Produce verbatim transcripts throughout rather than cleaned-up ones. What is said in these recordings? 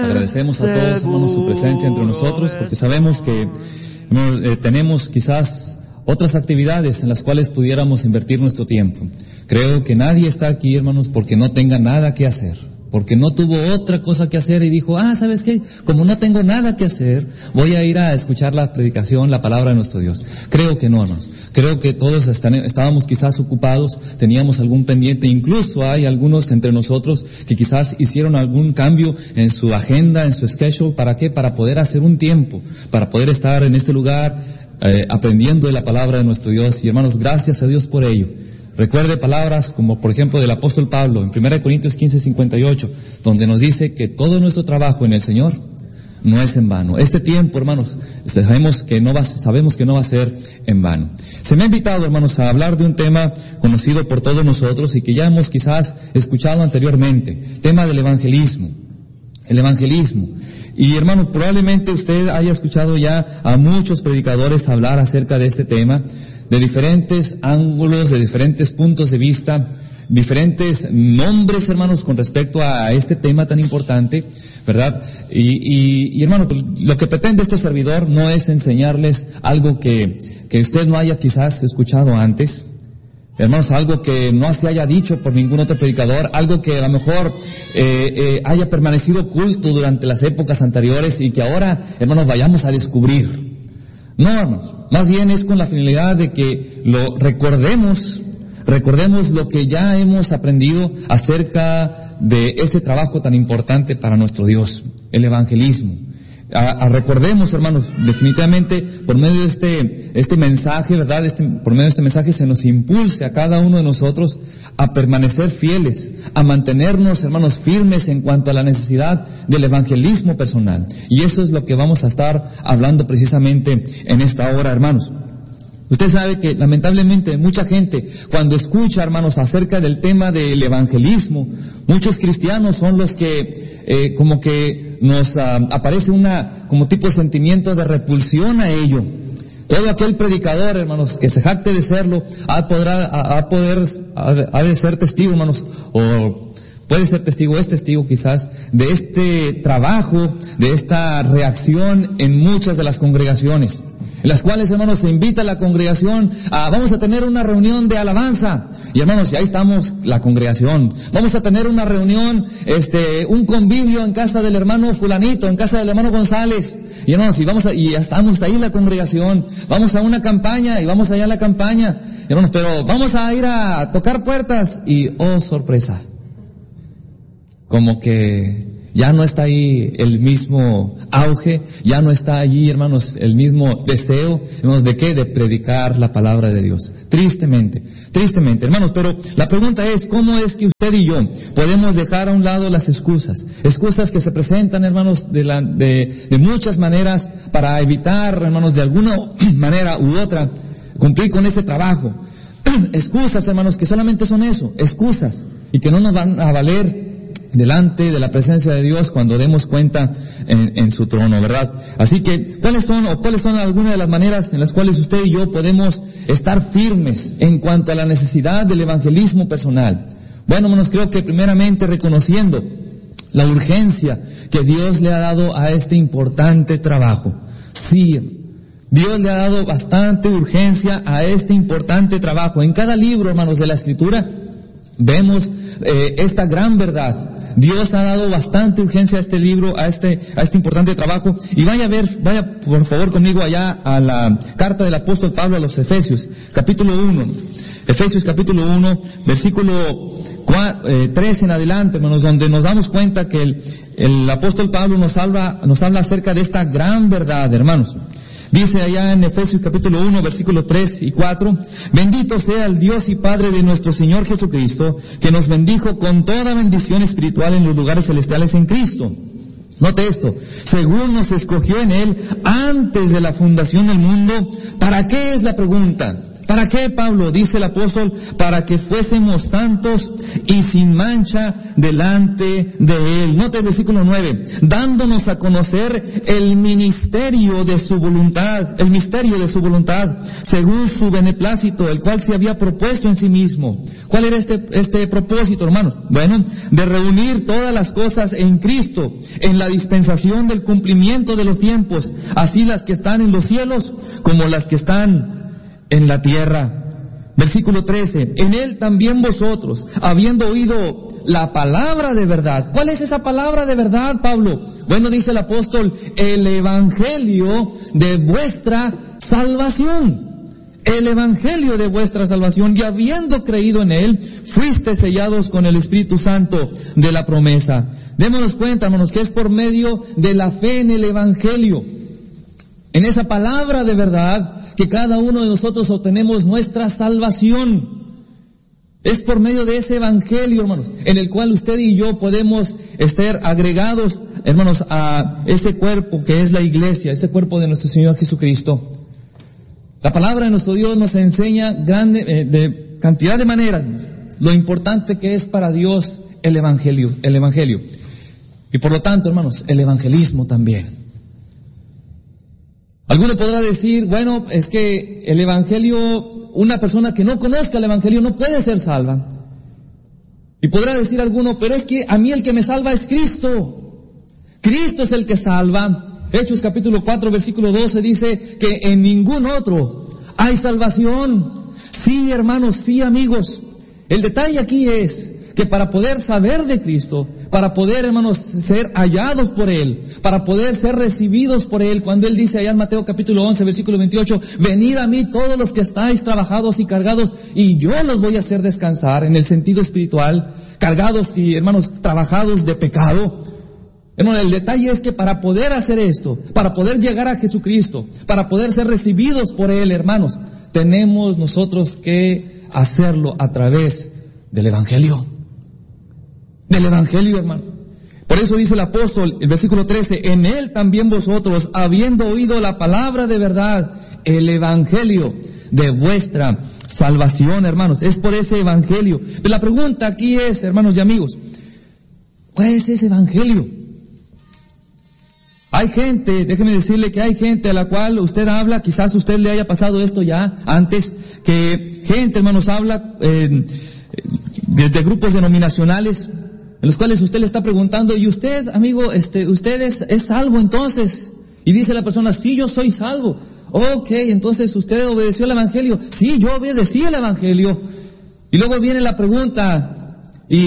Agradecemos a todos, hermanos, su presencia entre nosotros, porque sabemos que eh, tenemos quizás otras actividades en las cuales pudiéramos invertir nuestro tiempo. Creo que nadie está aquí, hermanos, porque no tenga nada que hacer, porque no tuvo otra cosa que hacer y dijo, ah, ¿sabes qué? Como no tengo nada que hacer, voy a ir a escuchar la predicación, la palabra de nuestro Dios. Creo que no, hermanos. Creo que todos están, estábamos quizás ocupados, teníamos algún pendiente, incluso hay algunos entre nosotros que quizás hicieron algún cambio en su agenda, en su schedule. ¿Para qué? Para poder hacer un tiempo, para poder estar en este lugar eh, aprendiendo de la palabra de nuestro Dios. Y hermanos, gracias a Dios por ello. Recuerde palabras como, por ejemplo, del apóstol Pablo en primera de Corintios quince, cincuenta y ocho, donde nos dice que todo nuestro trabajo en el Señor no es en vano. Este tiempo, hermanos, sabemos que no va, sabemos que no va a ser en vano. Se me ha invitado, hermanos, a hablar de un tema conocido por todos nosotros y que ya hemos quizás escuchado anteriormente, tema del evangelismo. El evangelismo. Y hermanos, probablemente usted haya escuchado ya a muchos predicadores hablar acerca de este tema, de diferentes ángulos, de diferentes puntos de vista, diferentes nombres, hermanos, con respecto a este tema tan importante, ¿verdad? Y, y, y hermanos, lo que pretende este servidor no es enseñarles algo que, que usted no haya quizás escuchado antes, hermanos, algo que no se haya dicho por ningún otro predicador, algo que a lo mejor eh, eh, haya permanecido oculto durante las épocas anteriores y que ahora, hermanos, vayamos a descubrir. No, hermanos, más bien es con la finalidad de que lo recordemos, recordemos lo que ya hemos aprendido acerca de este trabajo tan importante para nuestro Dios, el evangelismo. A, a recordemos, hermanos, definitivamente por medio de este, este mensaje, ¿verdad? Este, por medio de este mensaje se nos impulse a cada uno de nosotros a permanecer fieles, a mantenernos, hermanos, firmes en cuanto a la necesidad del evangelismo personal. Y eso es lo que vamos a estar hablando precisamente en esta hora, hermanos. Usted sabe que lamentablemente mucha gente, cuando escucha, hermanos, acerca del tema del evangelismo, muchos cristianos son los que eh, como que nos uh, aparece una como tipo de sentimiento de repulsión a ello. Todo aquel predicador, hermanos, que se jacte de serlo, ha, podrá, ha, ha, poder, ha, de, ha de ser testigo, hermanos, o puede ser testigo, es testigo quizás, de este trabajo, de esta reacción en muchas de las congregaciones, en las cuales, hermanos, se invita a la congregación a, vamos a tener una reunión de alabanza, y hermanos, ya estamos la congregación, vamos a tener una reunión, este, un convivio en casa del hermano fulanito, en casa del hermano González, y hermanos, y vamos a, y ya estamos ahí la congregación, vamos a una campaña, y vamos allá a la campaña, hermanos, pero vamos a ir a tocar puertas, y oh, sorpresa, como que ya no está ahí el mismo auge, ya no está allí, hermanos, el mismo deseo, hermanos, ¿de qué? De predicar la palabra de Dios. Tristemente, tristemente, hermanos, pero la pregunta es, ¿cómo es que usted y yo podemos dejar a un lado las excusas? Excusas que se presentan, hermanos, de, la, de, de muchas maneras para evitar, hermanos, de alguna manera u otra, cumplir con este trabajo. Excusas, hermanos, que solamente son eso, excusas, y que no nos van a valer delante de la presencia de Dios cuando demos cuenta en, en su trono, ¿verdad? Así que, ¿cuáles son o cuáles son algunas de las maneras en las cuales usted y yo podemos estar firmes en cuanto a la necesidad del evangelismo personal? Bueno, hermanos, creo que primeramente reconociendo la urgencia que Dios le ha dado a este importante trabajo. Sí, Dios le ha dado bastante urgencia a este importante trabajo. En cada libro, hermanos, de la Escritura vemos eh, esta gran verdad. Dios ha dado bastante urgencia a este libro, a este, a este importante trabajo. Y vaya a ver, vaya por favor conmigo allá a la carta del apóstol Pablo a los Efesios, capítulo uno. Efesios capítulo uno, versículo tres en adelante, hermanos, donde nos damos cuenta que el, el apóstol Pablo nos habla, nos habla acerca de esta gran verdad, hermanos. Dice allá en Efesios capítulo uno, versículos tres y cuatro, bendito sea el Dios y Padre de nuestro Señor Jesucristo, que nos bendijo con toda bendición espiritual en los lugares celestiales en Cristo. Note esto, según nos escogió en Él antes de la fundación del mundo. ¿Para qué es la pregunta? ¿Para qué, Pablo? Dice el apóstol, para que fuésemos santos y sin mancha delante de Él. Nota el versículo nueve, dándonos a conocer el ministerio de su voluntad, el misterio de su voluntad, según su beneplácito, el cual se había propuesto en sí mismo. ¿Cuál era este, este propósito, hermanos? Bueno, de reunir todas las cosas en Cristo, en la dispensación del cumplimiento de los tiempos, así las que están en los cielos como las que están en la tierra. Versículo trece, en Él también vosotros, habiendo oído la palabra de verdad. ¿Cuál es esa palabra de verdad, Pablo? Bueno, dice el apóstol, el evangelio de vuestra salvación. El evangelio de vuestra salvación, y habiendo creído en Él, fuiste sellados con el Espíritu Santo de la promesa. Démonos cuenta, hermanos, que es por medio de la fe en el evangelio, en esa palabra de verdad, que cada uno de nosotros obtenemos nuestra salvación. Es por medio de ese evangelio, hermanos, en el cual usted y yo podemos ser agregados, hermanos, a ese cuerpo que es la iglesia, ese cuerpo de nuestro Señor Jesucristo. La palabra de nuestro Dios nos enseña grande, eh, de cantidad de maneras, lo importante que es para Dios el evangelio, el evangelio. Y por lo tanto, hermanos, el evangelismo también. Alguno podrá decir, bueno, es que el evangelio, una persona que no conozca el evangelio no puede ser salva. Y podrá decir alguno, pero es que a mí el que me salva es Cristo. Cristo es el que salva. Hechos capítulo cuatro, versículo doce dice que en ningún otro hay salvación. Sí, hermanos, sí, amigos. El detalle aquí es que para poder saber de Cristo, para poder, hermanos, ser hallados por Él, para poder ser recibidos por Él, cuando Él dice allá en Mateo capítulo once, versículo veintiocho, venid a mí todos los que estáis trabajados y cargados, y yo los voy a hacer descansar, en el sentido espiritual, cargados y, hermanos, trabajados de pecado. Hermanos, el detalle es que para poder hacer esto, para poder llegar a Jesucristo, para poder ser recibidos por Él, hermanos, tenemos nosotros que hacerlo a través del evangelio. Del evangelio, hermano. Por eso dice el apóstol, el versículo trece, en Él también vosotros, habiendo oído la palabra de verdad, el evangelio de vuestra salvación, hermanos. Es por ese evangelio. Pero la pregunta aquí es, hermanos y amigos, ¿cuál es ese evangelio? Hay gente, déjeme decirle que hay gente a la cual usted habla, quizás a usted le haya pasado esto ya antes, que gente, hermanos, habla eh, de, de grupos denominacionales, en los cuales usted le está preguntando, ¿y usted, amigo, este, usted es, es salvo entonces? Y dice la persona, sí, yo soy salvo. Ok, entonces usted obedeció el evangelio. Sí, yo obedecí el evangelio. Y luego viene la pregunta,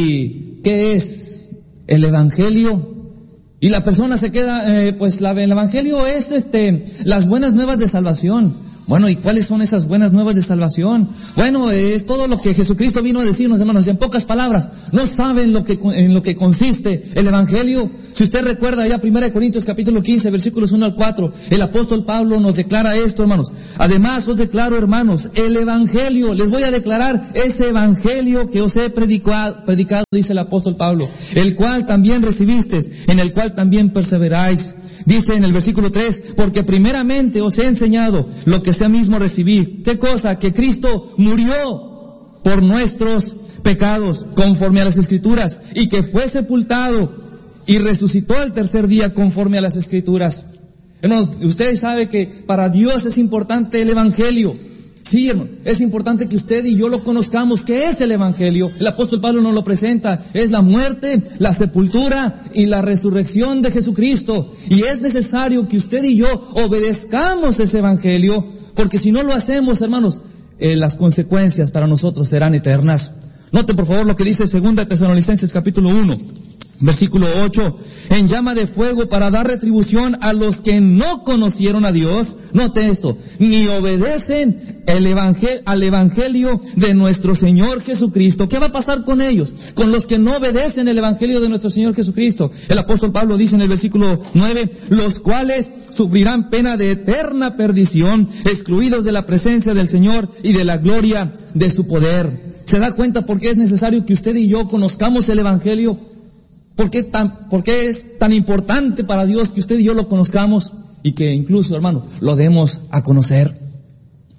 ¿y qué es el evangelio? Y la persona se queda, eh, pues la, el evangelio es este, las buenas nuevas de salvación. Bueno, ¿y cuáles son esas buenas nuevas de salvación? Bueno, es todo lo que Jesucristo vino a decirnos, hermanos, en pocas palabras. No saben lo que, en lo que consiste el evangelio. Si usted recuerda ya primera de Corintios capítulo quince, versículos uno al cuatro, el apóstol Pablo nos declara esto, hermanos. Además os declaro, hermanos, el evangelio, les voy a declarar ese evangelio que os he predicado, predicado, dice el apóstol Pablo, el cual también recibisteis, en el cual también perseveráis. Dice en el versículo tres, porque primeramente os he enseñado lo que sea mismo recibí. ¿Qué cosa? Que Cristo murió por nuestros pecados, conforme a las Escrituras, y que fue sepultado y resucitó al tercer día, conforme a las Escrituras. Hermanos, ustedes saben que para Dios es importante el evangelio. Sí, hermano, es importante que usted y yo lo conozcamos. ¿Qué es el evangelio? El apóstol Pablo nos lo presenta. Es la muerte, la sepultura y la resurrección de Jesucristo. Y es necesario que usted y yo obedezcamos ese evangelio, porque si no lo hacemos, hermanos, eh, las consecuencias para nosotros serán eternas. Note por favor lo que dice segunda Tesalonicenses capítulo uno. Versículo ocho, en llama de fuego para dar retribución a los que no conocieron a Dios. Note esto, ni obedecen el evangel- al evangelio de nuestro Señor Jesucristo. ¿Qué va a pasar con ellos? Con los que no obedecen el evangelio de nuestro Señor Jesucristo. El apóstol Pablo dice en el versículo nueve, los cuales sufrirán pena de eterna perdición, excluidos de la presencia del Señor y de la gloria de su poder. ¿Se da cuenta por qué es necesario que usted y yo conozcamos el evangelio? ¿Por qué, tan, ¿Por qué es tan importante para Dios que usted y yo lo conozcamos y que incluso, hermano, lo demos a conocer?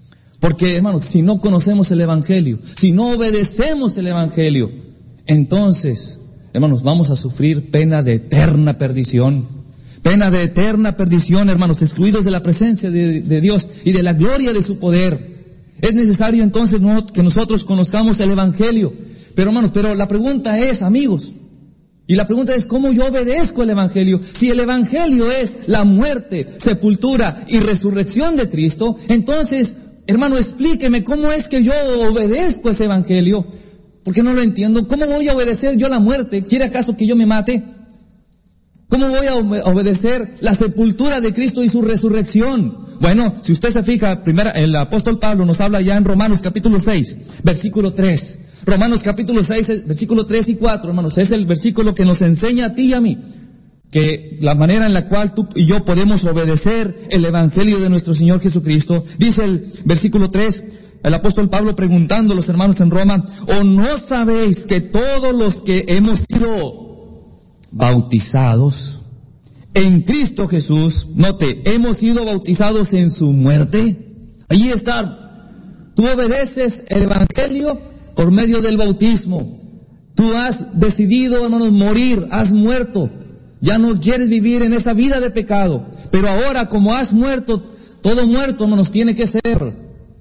Porque, hermanos, si no conocemos el Evangelio, si no obedecemos el Evangelio, entonces, hermanos, vamos a sufrir pena de eterna perdición. Pena de eterna perdición, hermanos, excluidos de la presencia de, de Dios y de la gloria de su poder. Es necesario entonces no, que nosotros conozcamos el Evangelio. Pero, hermanos, pero la pregunta es, amigos, y la pregunta es, ¿cómo yo obedezco el Evangelio? Si el Evangelio es la muerte, sepultura y resurrección de Cristo, entonces, hermano, explíqueme cómo es que yo obedezco ese Evangelio. Porque no lo entiendo. ¿Cómo voy a obedecer yo la muerte? ¿Quiere acaso que yo me mate? ¿Cómo voy a obedecer la sepultura de Cristo y su resurrección? Bueno, si usted se fija, primera, el apóstol Pablo nos habla ya en Romanos capítulo seis, versículo tres. Romanos capítulo seis, versículo tres y cuatro, hermanos, es el versículo que nos enseña a ti y a mí que la manera en la cual tú y yo podemos obedecer el Evangelio de nuestro Señor Jesucristo. Dice el versículo tres, el apóstol Pablo preguntando a los hermanos en Roma, ¿o no sabéis que todos los que hemos sido bautizados en Cristo Jesús, note, hemos sido bautizados en su muerte? Allí está, tú obedeces el Evangelio por medio del bautismo. Tú has decidido, hermanos, morir, has muerto. Ya no quieres vivir en esa vida de pecado. Pero ahora, como has muerto, todo muerto, hermanos, tiene que ser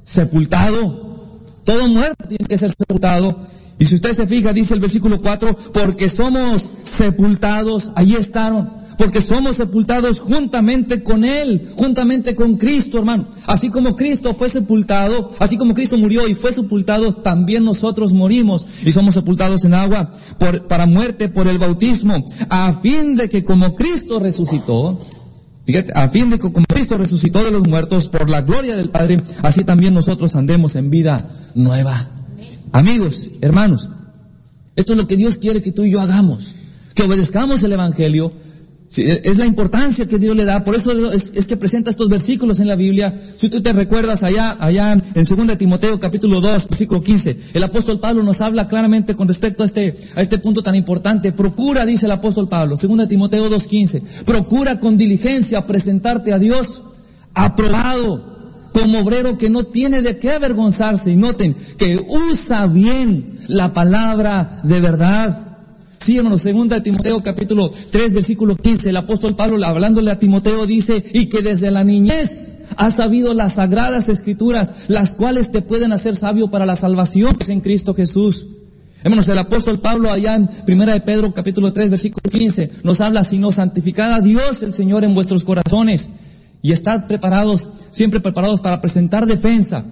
sepultado. Todo muerto tiene que ser sepultado. Y si usted se fija, dice el versículo cuatro, porque somos sepultados, allí están, porque somos sepultados juntamente con Él, juntamente con Cristo, hermano. Así como Cristo fue sepultado, así como Cristo murió y fue sepultado, también nosotros morimos y somos sepultados en agua por, para muerte por el bautismo, a fin de que como Cristo resucitó, fíjate, a fin de que como Cristo resucitó de los muertos por la gloria del Padre, así también nosotros andemos en vida nueva. Amigos, hermanos, esto es lo que Dios quiere que tú y yo hagamos, que obedezcamos el Evangelio. Sí, es la importancia que Dios le da, por eso es, es que presenta estos versículos en la Biblia. Si tú te recuerdas allá, allá en segunda de Timoteo capítulo dos, versículo quince, el apóstol Pablo nos habla claramente con respecto a este, a este punto tan importante. Procura, dice el apóstol Pablo, segunda de Timoteo dos quince, procura con diligencia presentarte a Dios aprobado, como obrero que no tiene de qué avergonzarse. Y noten que usa bien la palabra de verdad. Sí, hermanos, segunda de Timoteo capítulo tres, versículo quince, el apóstol Pablo, hablándole a Timoteo, dice, y que desde la niñez has sabido las sagradas escrituras, las cuales te pueden hacer sabio para la salvación en Cristo Jesús. Hermanos, el apóstol Pablo allá en primera de Pedro capítulo tres, versículo quince, nos habla, sino santificad a Dios el Señor en vuestros corazones, y estad preparados, siempre preparados para presentar defensa,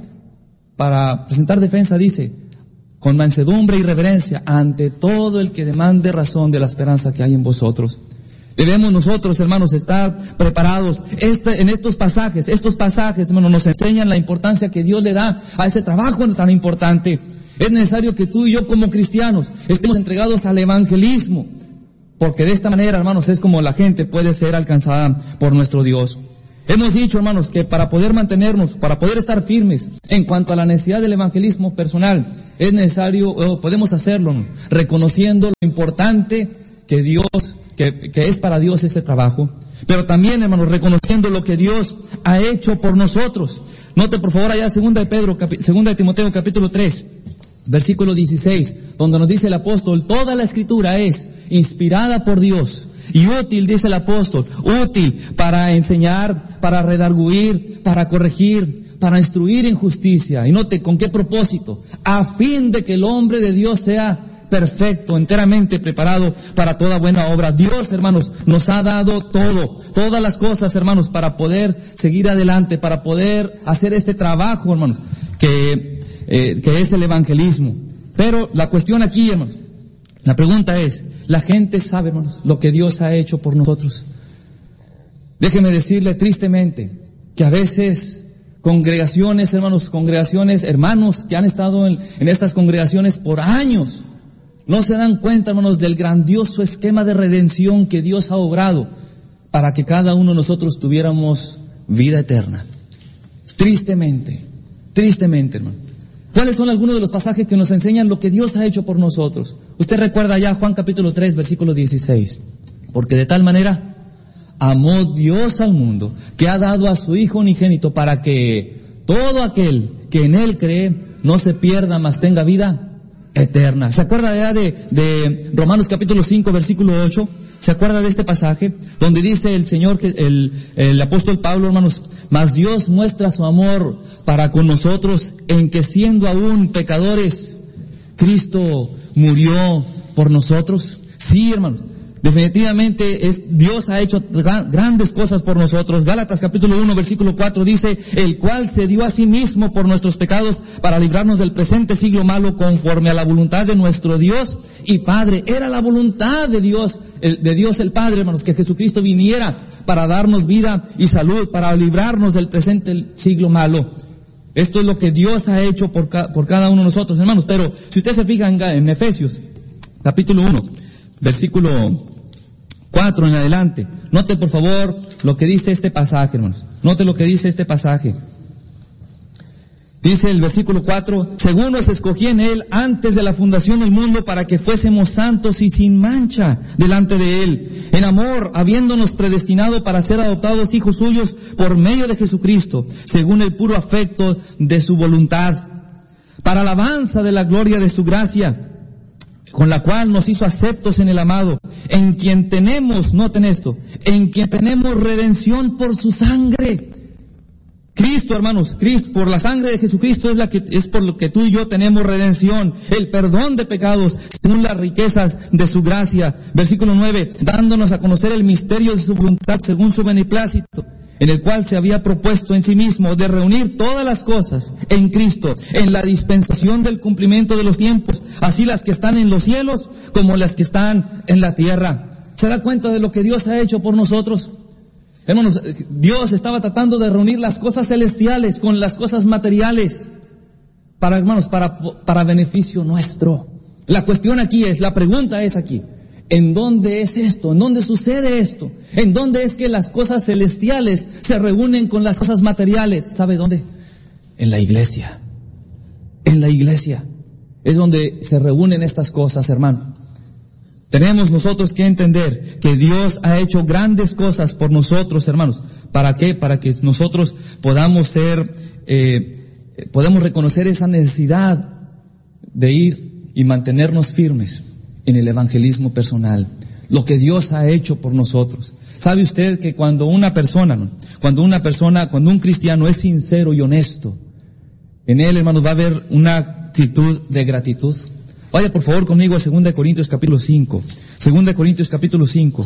para presentar defensa, dice, con mansedumbre y reverencia ante todo el que demande razón de la esperanza que hay en vosotros. Debemos nosotros, hermanos, estar preparados. Este, en estos pasajes, estos pasajes, hermanos, nos enseñan la importancia que Dios le da a ese trabajo tan importante. Es necesario que tú y yo como cristianos estemos entregados al evangelismo, porque de esta manera, hermanos, es como la gente puede ser alcanzada por nuestro Dios. Hemos dicho, hermanos, que para poder mantenernos, para poder estar firmes en cuanto a la necesidad del evangelismo personal, es necesario, o podemos hacerlo, reconociendo lo importante que Dios, que, que es para Dios este trabajo, pero también, hermanos, reconociendo lo que Dios ha hecho por nosotros. Note, por favor, allá segunda de Pedro, capi, segunda de Timoteo, capítulo tres, versículo dieciséis, donde nos dice el apóstol, toda la escritura es inspirada por Dios y útil, dice el apóstol, útil para enseñar, para redarguir, para corregir, para instruir en justicia. Y note con qué propósito, a fin de que el hombre de Dios sea perfecto, enteramente preparado para toda buena obra. Dios, hermanos, nos ha dado todo, todas las cosas, hermanos, para poder seguir adelante, para poder hacer este trabajo, hermanos, que, eh, que es el evangelismo. Pero la cuestión aquí, hermanos, la pregunta es, la gente sabe, hermanos, lo que Dios ha hecho por nosotros. Déjeme decirle tristemente que a veces congregaciones, hermanos, congregaciones, hermanos que han estado en, en estas congregaciones por años, no se dan cuenta, hermanos, del grandioso esquema de redención que Dios ha obrado para que cada uno de nosotros tuviéramos vida eterna. Tristemente, tristemente, hermano. ¿Cuáles son algunos de los pasajes que nos enseñan lo que Dios ha hecho por nosotros? Usted recuerda ya Juan capítulo tres, versículo dieciséis. Porque de tal manera amó Dios al mundo, que ha dado a su Hijo unigénito, para que todo aquel que en Él cree no se pierda, mas tenga vida eterna. ¿Se acuerda ya de, de Romanos capítulo cinco, versículo ocho? ¿Se acuerda de este pasaje? Donde dice el Señor, que el, el apóstol Pablo, hermanos, mas Dios muestra su amor para con nosotros en que siendo aún pecadores, Cristo murió por nosotros. Sí, hermanos. Definitivamente es, Dios ha hecho gran, grandes cosas por nosotros. Gálatas capítulo uno versículo cuatro dice, el cual se dio a sí mismo por nuestros pecados para librarnos del presente siglo malo conforme a la voluntad de nuestro Dios y Padre. Era la voluntad de Dios, el, de Dios el Padre, hermanos, que Jesucristo viniera para darnos vida y salud, para librarnos del presente siglo malo. Esto es lo que Dios ha hecho por, ca, por cada uno de nosotros, hermanos. Pero si usted se fija en, en Efesios capítulo uno versículo cuatro en adelante, note por favor lo que dice este pasaje, hermanos. Note lo que dice este pasaje. Dice el versículo cuatro, según nos escogí en Él antes de la fundación del mundo para que fuésemos santos y sin mancha delante de Él, en amor, habiéndonos predestinado para ser adoptados hijos suyos por medio de Jesucristo, según el puro afecto de su voluntad, para alabanza de la gloria de su gracia, con la cual nos hizo aceptos en el amado, en quien tenemos, noten esto, en quien tenemos redención por su sangre. Cristo, hermanos, Cristo, por la sangre de Jesucristo es la que, es por lo que tú y yo tenemos redención, el perdón de pecados, según las riquezas de su gracia. Versículo nueve, dándonos a conocer el misterio de su voluntad, según su beneplácito, en el cual se había propuesto en sí mismo de reunir todas las cosas en Cristo, en la dispensación del cumplimiento de los tiempos, así las que están en los cielos como las que están en la tierra. ¿Se da cuenta de lo que Dios ha hecho por nosotros? Hermanos, Dios estaba tratando de reunir las cosas celestiales con las cosas materiales, para, hermanos, para, para beneficio nuestro. La cuestión aquí es, la pregunta es aquí, ¿en dónde es esto? ¿En dónde sucede esto? ¿En dónde es que las cosas celestiales se reúnen con las cosas materiales? ¿Sabe dónde? En la iglesia. En la iglesia es donde se reúnen estas cosas, hermano. Tenemos nosotros que entender que Dios ha hecho grandes cosas por nosotros, hermanos. ¿Para qué? Para que nosotros podamos ser, eh, podamos reconocer esa necesidad de ir y mantenernos firmes en el evangelismo personal, lo que Dios ha hecho por nosotros. ¿Sabe usted que cuando una persona, cuando una persona, cuando un cristiano es sincero y honesto, en él, hermanos, va a haber una actitud de gratitud? Vaya por favor conmigo a segunda de Corintios capítulo cinco, segunda de Corintios capítulo cinco,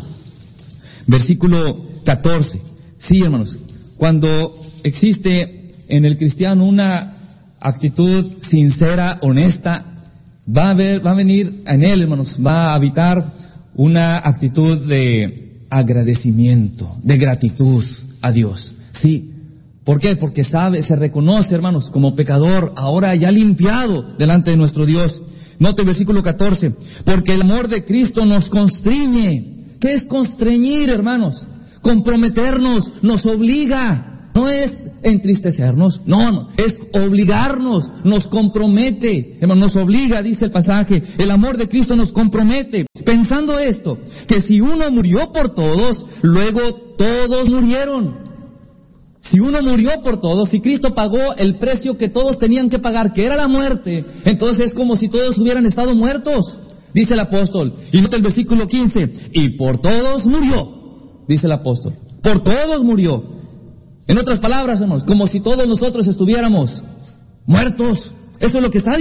versículo catorce. Sí, hermanos, cuando existe en el cristiano una actitud sincera, honesta, Va a haber, va a venir en él, hermanos, va a habitar una actitud de agradecimiento, de gratitud a Dios. Sí. ¿Por qué? Porque sabe, se reconoce, hermanos, como pecador, ahora ya limpiado delante de nuestro Dios. Note el versículo catorce. Porque el amor de Cristo nos constriñe. ¿Qué es constreñir, hermanos? Comprometernos, nos obliga. No es entristecernos, no, no, es obligarnos, nos compromete, hermano, nos obliga, dice el pasaje, el amor de Cristo nos compromete, pensando esto, que si uno murió por todos, luego todos murieron. Si uno murió por todos, si Cristo pagó el precio que todos tenían que pagar, que era la muerte, entonces es como si todos hubieran estado muertos, dice el apóstol. Y nota el versículo quince, y por todos murió, dice el apóstol, por todos murió. En otras palabras, hermanos, como si todos nosotros estuviéramos muertos. Eso es lo que está